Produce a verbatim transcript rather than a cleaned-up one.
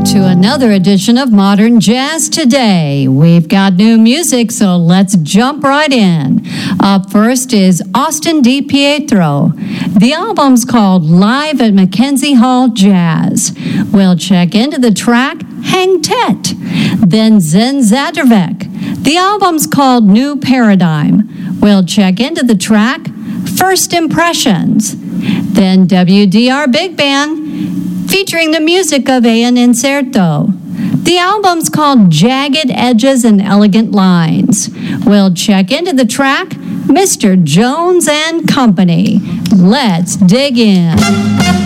Welcome to another edition of Modern Jazz Today. We've got new music, so let's jump right in. Up first is Austin DiPietro. The album's called Live at Mackenzie Hall Jazz. We'll check into the track Hang Tet. Then Zen Zadravek. The album's called New Paradigm. We'll check into the track First Impressions. Then W D R Big Band, featuring the music of Ian Incerto. The album's called Jagged Edges and Elegant Lines. We'll check into the track Mister Jones and Company. Let's dig in.